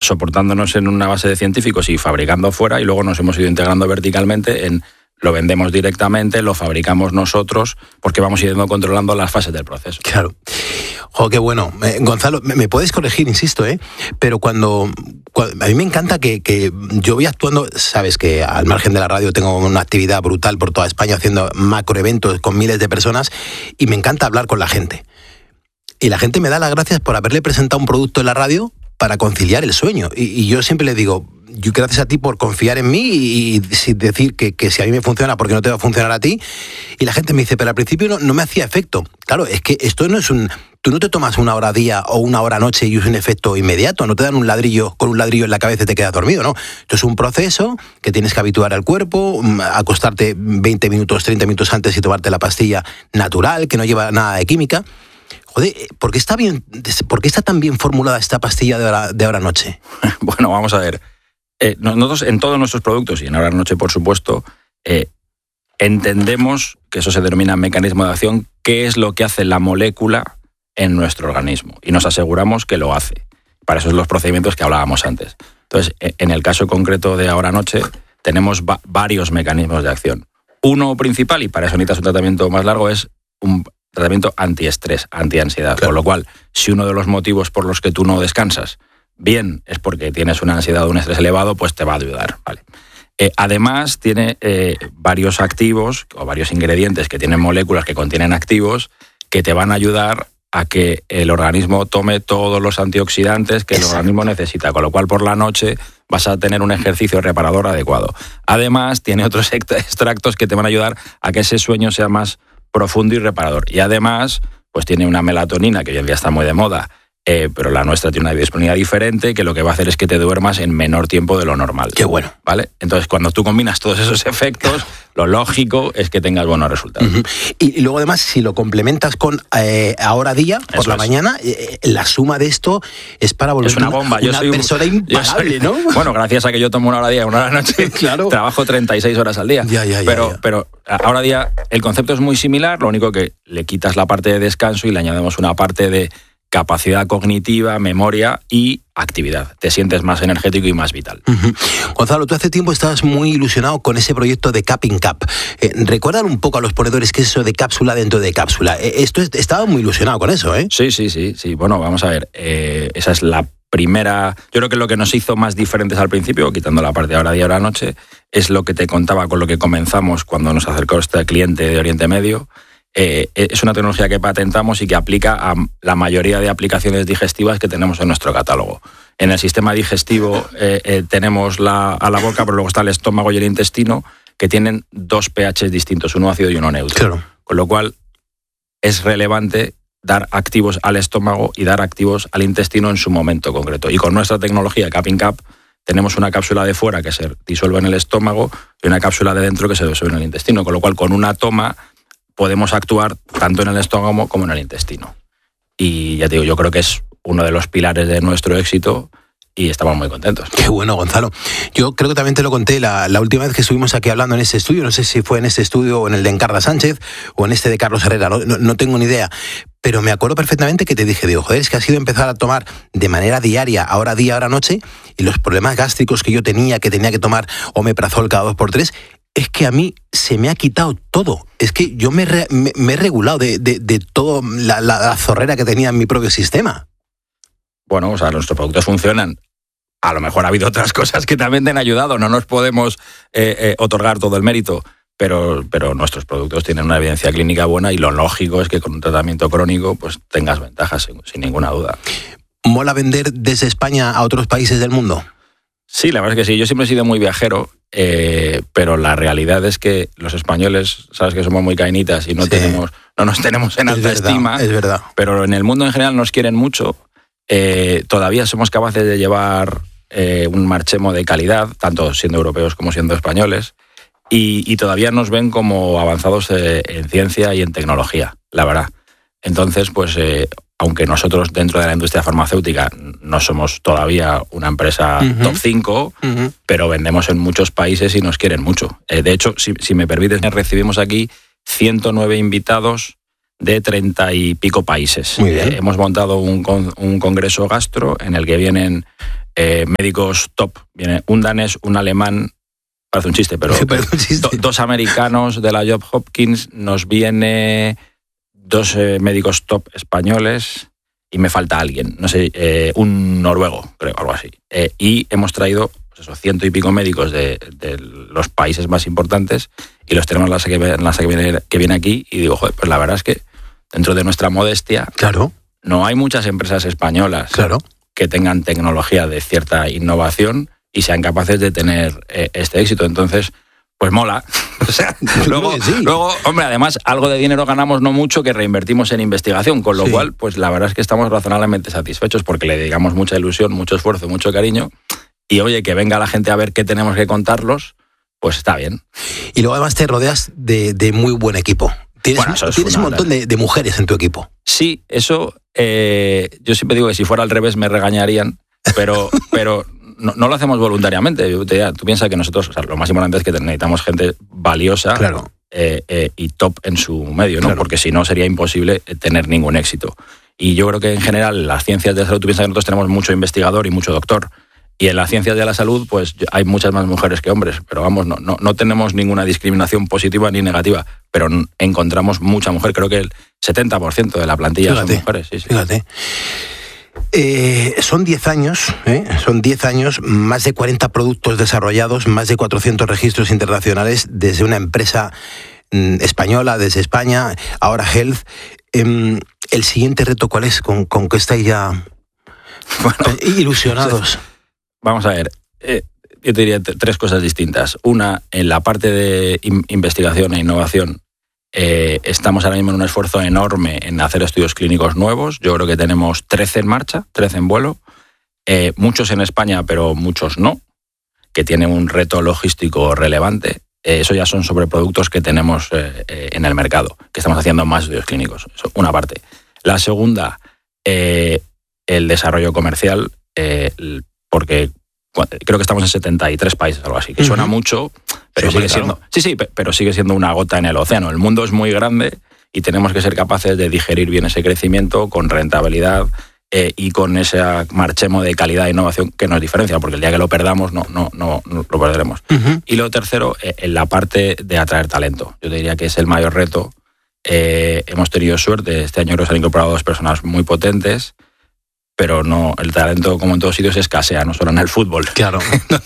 soportándonos en una base de científicos y fabricando fuera, y luego nos hemos ido integrando verticalmente en lo vendemos directamente, lo fabricamos nosotros, porque vamos yendo controlando las fases del proceso. Claro. Jo, qué bueno. Gonzalo, me puedes corregir, insisto, pero cuando a mí me encanta que yo voy actuando, sabes que al margen de la radio tengo una actividad brutal por toda España haciendo macroeventos con miles de personas, y me encanta hablar con la gente. Y la gente me da las gracias por haberle presentado un producto en la radio para conciliar el sueño. Y yo siempre le digo, yo gracias a ti por confiar en mí y decir que si a mí me funciona, ¿por qué no te va a funcionar a ti? Y la gente me dice, pero al principio no me hacía efecto. Claro, es que esto no es tú no te tomas una hora día o una hora noche y es un efecto inmediato, no te dan un ladrillo en la cabeza y te quedas dormido, ¿no? Esto es un proceso que tienes que habituar al cuerpo, acostarte 20 minutos, 30 minutos antes y tomarte la pastilla natural, que no lleva nada de química. Joder, ¿por qué está tan bien formulada esta pastilla de hora noche? Bueno, vamos a ver. Nosotros en todos nuestros productos, y en Hora Noche, por supuesto, entendemos que eso se denomina mecanismo de acción, qué es lo que hace la molécula en nuestro organismo, y nos aseguramos que lo hace. Para eso son los procedimientos que hablábamos antes. Entonces, en el caso concreto de Hora Noche, tenemos varios mecanismos de acción. Uno principal, y para eso necesitas un tratamiento más largo, es un tratamiento antiestrés, antiansiedad. Claro. Con lo cual, si uno de los motivos por los que tú no descansas, bien, es porque tienes una ansiedad o un estrés elevado, pues te va a ayudar, ¿vale? Además, tiene varios activos o varios ingredientes que tienen moléculas que contienen activos que te van a ayudar a que el organismo tome todos los antioxidantes que el organismo necesita, con lo cual por la noche vas a tener un ejercicio reparador adecuado. Además, tiene otros extractos que te van a ayudar a que ese sueño sea más profundo y reparador. Y además, pues tiene una melatonina, que hoy en día está muy de moda, pero la nuestra tiene una disponibilidad diferente, que lo que va a hacer es que te duermas en menor tiempo de lo normal. Qué bueno. ¿Vale? Entonces, cuando tú combinas todos esos efectos, lo lógico es que tengas buenos resultados. Uh-huh. Y luego, además, si lo complementas con Ahora Día, por la mañana, la suma de esto es para volver una bomba. Una persona impagable, ¿no? Bueno, gracias a que yo tomo una hora día, una hora noche, claro. Trabajo 36 horas al día. Pero Ahora Día, el concepto es muy similar, lo único que le quitas la parte de descanso y le añadimos una parte de capacidad cognitiva, memoria y actividad. Te sientes más energético y más vital. Uh-huh. Gonzalo, tú hace tiempo estabas muy ilusionado con ese proyecto de Cap in Cap. Recuerdan un poco a los ponedores qué es eso de cápsula dentro de cápsula. Estaba muy ilusionado con eso, ¿eh? Sí. Bueno, vamos a ver. Esa es la primera... Yo creo que lo que nos hizo más diferentes al principio, quitando la parte de Hora Día, Hora Noche, es lo que te contaba con lo que comenzamos cuando nos acercó este cliente de Oriente Medio. Es una tecnología que patentamos y que aplica a la mayoría de aplicaciones digestivas que tenemos en nuestro catálogo. En el sistema digestivo tenemos a la boca, pero luego está el estómago y el intestino, que tienen dos pHs distintos, uno ácido y uno neutro. Claro. Con lo cual es relevante dar activos al estómago y dar activos al intestino en su momento concreto. Y con nuestra tecnología Cap in Cap tenemos una cápsula de fuera que se disuelve en el estómago y una cápsula de dentro que se disuelve en el intestino. Con lo cual, con una toma podemos actuar tanto en el estómago como en el intestino. Y ya te digo, yo creo que es uno de los pilares de nuestro éxito y estamos muy contentos. Qué bueno, Gonzalo. Yo creo que también te lo conté la última vez que estuvimos aquí hablando en este estudio, no sé si fue en este estudio o en el de Encarna Sánchez o en este de Carlos Herrera, no tengo ni idea, pero me acuerdo perfectamente que te dije, joder, es que ha sido empezar a tomar de manera diaria, Ahora Día, Ahora Noche, y los problemas gástricos que yo tenía que tomar omeprazol cada 2x3, es que a mí se me ha quitado todo. Es que yo me he regulado de toda la zorrera que tenía en mi propio sistema. Bueno, o sea, nuestros productos funcionan. A lo mejor ha habido otras cosas que también te han ayudado. No nos podemos otorgar todo el mérito, pero nuestros productos tienen una evidencia clínica buena y lo lógico es que con un tratamiento crónico pues tengas ventajas, sin ninguna duda. ¿Mola vender desde España a otros países del mundo? Sí, la verdad es que sí. Yo siempre he sido muy viajero, pero la realidad es que los españoles, sabes que somos muy cainitas y no nos tenemos en alta estima. Es verdad. Pero en el mundo en general nos quieren mucho. Todavía somos capaces de llevar un marchemo de calidad, tanto siendo europeos como siendo españoles, y todavía nos ven como avanzados en ciencia y en tecnología, la verdad. Entonces, pues... aunque nosotros dentro de la industria farmacéutica no somos todavía una empresa top 5, pero vendemos en muchos países y nos quieren mucho. De hecho, si me permites, recibimos aquí 109 invitados de 30 y pico países. Muy bien. Hemos montado un congreso gastro en el que vienen médicos top. Viene un danés, un alemán, parece un chiste, pero dos americanos de la Johns Hopkins, nos viene 2 médicos top españoles y me falta alguien, no sé, un noruego, creo, algo así. Y hemos traído 100 y pico médicos de los países más importantes y los tenemos en la que viene aquí y digo, joder, pues la verdad es que dentro de nuestra modestia, claro, no hay muchas empresas españolas, claro, que tengan tecnología de cierta innovación y sean capaces de tener este éxito. Entonces, pues mola. O sea, luego, hombre, además, algo de dinero ganamos, no mucho, que reinvertimos en investigación, con lo cual, pues la verdad es que estamos razonablemente satisfechos porque le dedicamos mucha ilusión, mucho esfuerzo, mucho cariño. Y oye, que venga la gente a ver qué tenemos que contarlos, pues está bien. Y luego además te rodeas de muy buen equipo. Tienes un montón de mujeres en tu equipo. Sí, eso yo siempre digo que si fuera al revés me regañarían, pero no lo hacemos voluntariamente. Tú piensas que nosotros, o sea, lo más importante es que necesitamos gente valiosa, claro, y top en su medio, ¿no? Claro. Porque si no sería imposible tener ningún éxito. Y yo creo que en general las ciencias de la salud, tú piensas que nosotros tenemos mucho investigador y mucho doctor. Y en las ciencias de la salud, pues hay muchas más mujeres que hombres, pero vamos, no tenemos ninguna discriminación positiva ni negativa, pero encontramos mucha mujer, creo que el 70% de la plantilla son mujeres. Sí. Fíjate. Son 10 años, más de 40 productos desarrollados, más de 400 registros internacionales desde una empresa española, desde España, ahora Health. ¿El siguiente reto cuál es? ¿Con qué estáis ya ilusionados? Vamos a ver, yo te diría 3 cosas distintas. Una, en la parte de investigación e innovación, estamos ahora mismo en un esfuerzo enorme en hacer estudios clínicos nuevos. Yo creo que tenemos 13 en marcha, 13 en vuelo, muchos en España, pero muchos no, que tienen un reto logístico relevante. Eso ya son sobre productos que tenemos en el mercado, que estamos haciendo más estudios clínicos. Eso, una parte. La segunda, el desarrollo comercial, porque creo que estamos en 73 países, algo así, que suena mucho, pero sigue siendo, pero sigue siendo una gota en el océano. El mundo es muy grande y tenemos que ser capaces de digerir bien ese crecimiento con rentabilidad y con ese marchemo de calidad e innovación que nos diferencia, porque el día que lo perdamos no lo perderemos. Y lo tercero, en la parte de atraer talento. Yo te diría que es el mayor reto. Hemos tenido suerte, este año nos han incorporado 2 personas muy potentes, pero no, el talento, como en todos sitios, escasea, no solo en el fútbol. Claro.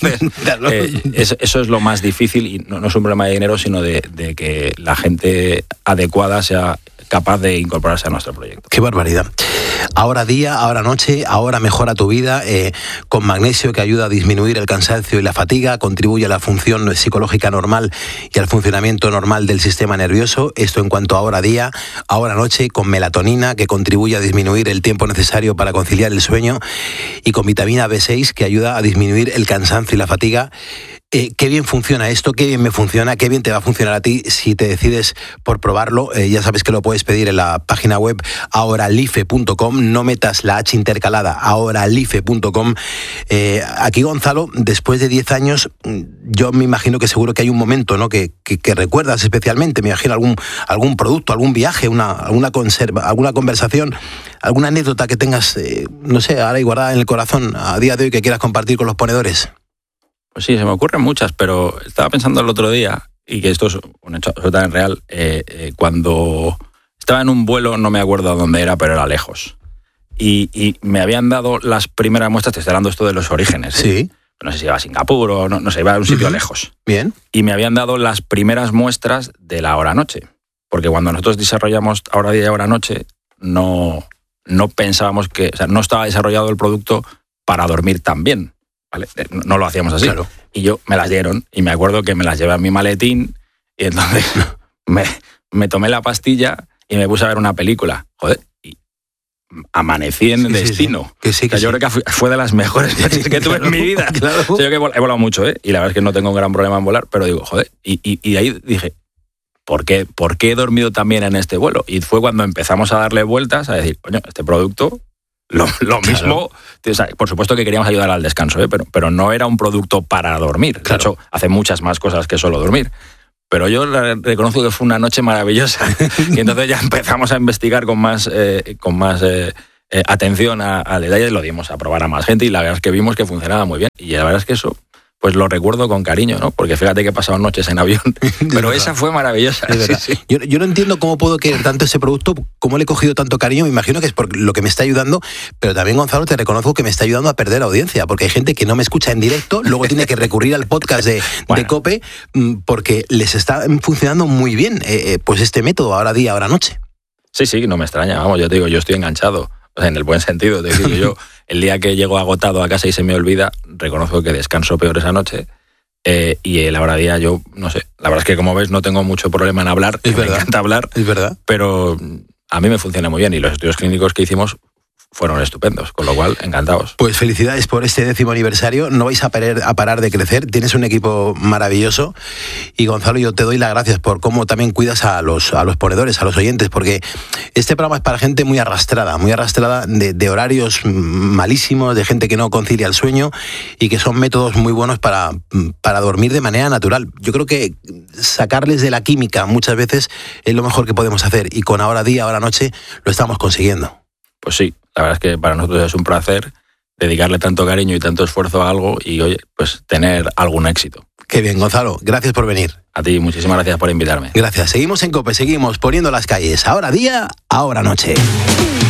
Entonces, eso es lo más difícil y no es un problema de dinero, sino de que la gente adecuada sea capaz de incorporarse a nuestro proyecto. ¡Qué barbaridad! Ahora día, ahora noche, ahora mejora tu vida, con magnesio, que ayuda a disminuir el cansancio y la fatiga, contribuye a la función psicológica normal y al funcionamiento normal del sistema nervioso. Esto en cuanto a ahora día, ahora noche, con melatonina, que contribuye a disminuir el tiempo necesario para conciliar el sueño, y con vitamina B6, que ayuda a disminuir el cansancio y la fatiga. Qué bien funciona esto, qué bien me funciona, qué bien te va a funcionar a ti si te decides por probarlo. Ya sabes que lo puedes pedir en la página web ahoralife.com, no metas la H intercalada, ahoralife.com. Aquí, Gonzalo, después de 10 años, yo me imagino que seguro que hay un momento, ¿no?, que recuerdas especialmente. Me imagino algún producto, algún viaje, alguna conversación, alguna anécdota que tengas, no sé, ahora y guardada en el corazón a día de hoy, que quieras compartir con los ponedores. Pues sí, se me ocurren muchas, pero estaba pensando el otro día, y que esto es un hecho absolutamente real, cuando estaba en un vuelo, no me acuerdo a dónde era, pero era lejos. Y me habían dado las primeras muestras, te estoy hablando esto de los orígenes. Sí. No sé si iba a Singapur o no sé, iba a un sitio lejos. Bien. Y me habían dado las primeras muestras de la hora-noche. Porque cuando nosotros desarrollamos hora día y hora noche, no pensábamos que, o sea, no estaba desarrollado el producto para dormir tan bien. ¿Vale? No lo hacíamos así. Claro. Y yo me las dieron y me acuerdo que me las llevé a mi maletín y entonces me tomé la pastilla y me puse a ver una película. Joder, y amanecí en Destino. Sí. Yo creo que fue de las mejores veces que tuve en mi vida. Claro. O sea, yo que he volado mucho, y la verdad es que no tengo un gran problema en volar, pero digo, joder, y ahí dije, ¿por qué he dormido tan bien en este vuelo? Y fue cuando empezamos a darle vueltas, a decir, coño, este producto... Lo mismo, o sea, por supuesto que queríamos ayudar al descanso, pero no era un producto para dormir. Claro. De hecho, hace muchas más cosas que solo dormir. Pero yo reconozco que fue una noche maravillosa. Y entonces ya empezamos a investigar con más atención al detalle, lo dimos a probar a más gente y la verdad es que vimos que funcionaba muy bien. Y la verdad es que eso, pues lo recuerdo con cariño, ¿no? Porque fíjate que he pasado noches en avión, pero esa fue maravillosa. Sí. Yo no entiendo cómo puedo querer tanto ese producto, cómo le he cogido tanto cariño. Me imagino que es por lo que me está ayudando, pero también, Gonzalo, te reconozco que me está ayudando a perder audiencia, porque hay gente que no me escucha en directo, luego tiene que recurrir al podcast de COPE, porque les está funcionando muy bien pues este método, ahora día, ahora noche. Sí, no me extraña, vamos, yo te digo, yo estoy enganchado. O sea, en el buen sentido, te digo yo, el día que llego agotado a casa y se me olvida, reconozco que descanso peor esa noche, y el ahora día yo, no sé, la verdad es que como ves no tengo mucho problema en hablar, me encanta hablar, es verdad, pero a mí me funciona muy bien y los estudios clínicos que hicimos fueron estupendos, con lo cual, encantados. Pues felicidades por este 10º aniversario, no vais a parar de crecer, tienes un equipo maravilloso y Gonzalo, yo te doy las gracias por cómo también cuidas a los ponedores, a los oyentes, porque este programa es para gente muy arrastrada de horarios malísimos, de gente que no concilia el sueño y que son métodos muy buenos para dormir de manera natural. Yo creo que sacarles de la química muchas veces es lo mejor que podemos hacer y con ahora día, ahora noche lo estamos consiguiendo. Pues sí, la verdad es que para nosotros es un placer dedicarle tanto cariño y tanto esfuerzo a algo y, oye, pues tener algún éxito. Qué bien, Gonzalo, gracias por venir. A ti, muchísimas gracias por invitarme. Gracias, seguimos en COPE, seguimos poniendo las calles. Ahora día, ahora noche.